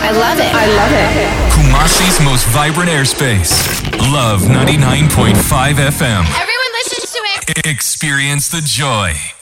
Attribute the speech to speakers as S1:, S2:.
S1: I love it. I love it.
S2: Kumasi's most vibrant airspace. Love 99.5 FM.
S1: Everyone listens to it.
S2: Experience the joy.